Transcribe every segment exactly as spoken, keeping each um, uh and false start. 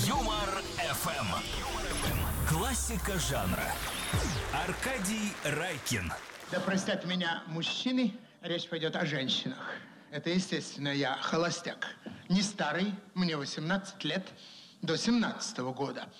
Юмор эф эм. Классика жанра. Аркадий Райкин. Да простят меня мужчины, речь пойдет о женщинах. Это, естественно, я холостяк. Не старый, мне восемнадцать лет, до семнадцатого года.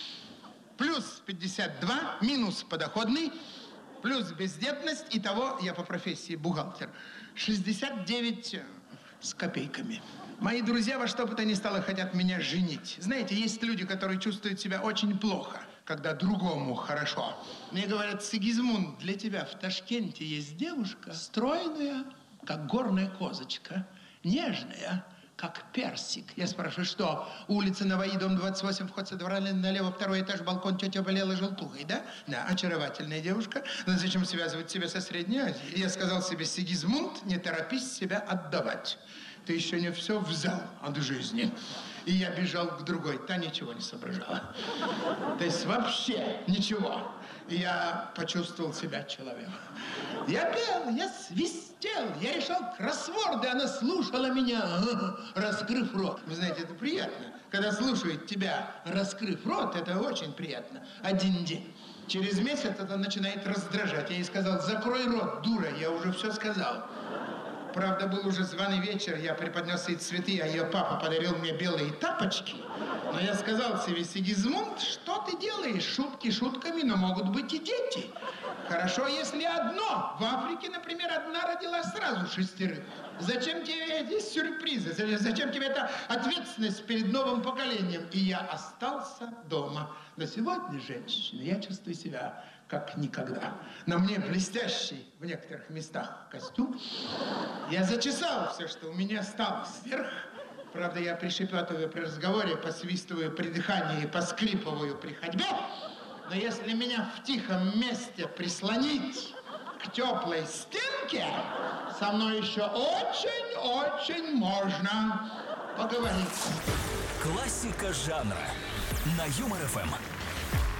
Плюс пятьдесят два, минус подоходный, плюс бездетность. Итого я по профессии бухгалтер. шестьдесят девять с копейками. Мои друзья во что бы то ни стало хотят меня женить. Знаете, есть люди, которые чувствуют себя очень плохо, когда другому хорошо. Мне говорят: Сигизмунд, для тебя в Ташкенте есть девушка, стройная, как горная козочка, нежная, как персик. Я спрашиваю, что? Улица Наваи, дом двадцать восемь, вход со двора, налево, второй этаж, балкон, тетя болела желтухой, да? Да, очаровательная девушка. Но зачем связывать себя со Средней Азией? Я сказал себе: Сигизмунд, не торопись себя отдавать. Ты еще не все взял от жизни. И я бежал к другой. Та ничего не соображала. То есть вообще ничего. И я почувствовал себя человеком. Я пел, я свистел, я решал кроссворды, она слушала меня, раскрыв рот. Вы знаете, это приятно. Когда слушают тебя, раскрыв рот, это очень приятно. Один день. Через месяц это начинает раздражать. Я ей сказал: закрой рот, дура, я уже все сказал. Правда, был уже званый вечер, я преподнес ей цветы, а ее папа подарил мне белые тапочки. Но я сказал себе: Сигизмунд, что ты делаешь? Шутки шутками, но могут быть и дети. Хорошо, если одно. В Африке, например, одна родила сразу шестерых. Зачем тебе эти сюрпризы? Зачем тебе эта ответственность перед новым поколением? И я остался дома. Но сегодня, женщина, я чувствую себя как никогда. На мне блестящий в некоторых местах костюм. Я зачесал все, что у меня осталось вверх. Правда, я пришепетываю при разговоре, посвистываю при дыхании, поскрипываю при ходьбе. Но если меня в тихом месте прислонить к теплой стенке, со мной еще очень-очень можно поговорить. Классика жанра на Юмор эф эм.